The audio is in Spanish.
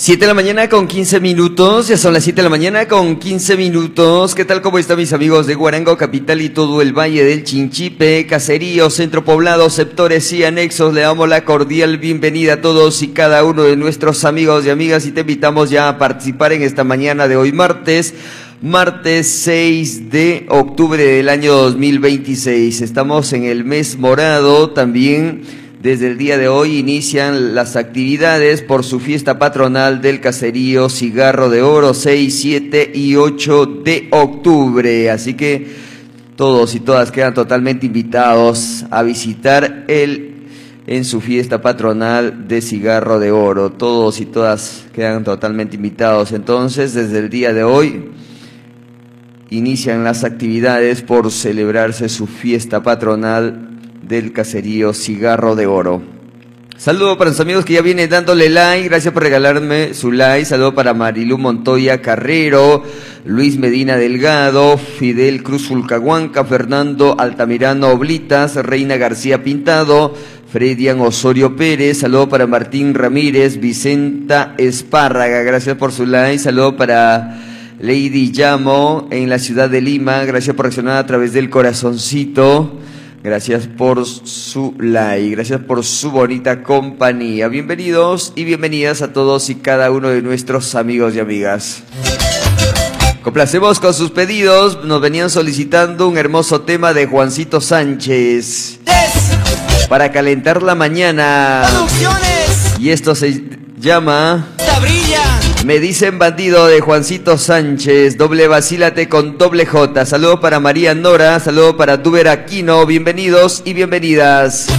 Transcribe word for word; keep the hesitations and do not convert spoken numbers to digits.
siete de la mañana con quince minutos, ya son las siete de la mañana con quince minutos. ¿Qué tal? ¿Cómo están mis amigos de Huarango, capital y todo el Valle del Chinchipe, caseríos, centro poblado, sectores y anexos? Le damos la cordial bienvenida a todos y cada uno de nuestros amigos y amigas y te invitamos ya a participar en esta mañana de hoy martes. Martes seis de octubre del año dos mil veintiséis. Estamos en el mes morado también. Desde el día de hoy inician las actividades por su fiesta patronal del caserío Cigarro de Oro, seis, siete y ocho de octubre. Así que todos y todas quedan totalmente invitados a visitar el en su fiesta patronal de Cigarro de Oro. Todos y todas quedan totalmente invitados. Entonces, desde el día de hoy inician las actividades por celebrarse su fiesta patronal del caserío Cigarro de Oro. Saludo para los amigos que ya vienen dándole like, gracias por regalarme su like. Saludo para Marilú Montoya Carrero, Luis Medina Delgado, Fidel Cruz Fulcahuanca, Fernando Altamirano Oblitas, Reina García Pintado, Fredian Osorio Pérez. Saludo para Martín Ramírez, Vicenta Espárraga, gracias por su like. Saludo para Lady Llamo en la ciudad de Lima, gracias por reaccionar a través del corazoncito. Gracias por su like, gracias por su bonita compañía. Bienvenidos y bienvenidas a todos y cada uno de nuestros amigos y amigas. Complacemos con sus pedidos. Nos venían solicitando un hermoso tema de Juancito Sánchez para calentar la mañana. Y esto se llama Me dicen bandido, de Juancito Sánchez. Doble vacílate con doble J. Saludo para María Nora, saludo para Duber Aquino. Bienvenidos y bienvenidas.